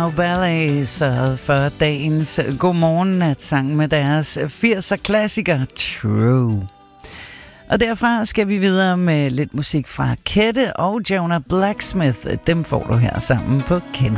Now Ballet, så for dagens godmorgen sang med deres 80'er klassiker True. Og derfra skal vi videre med lidt musik fra Kette og Jonah Blacksmith. Dem får du her sammen på Kender.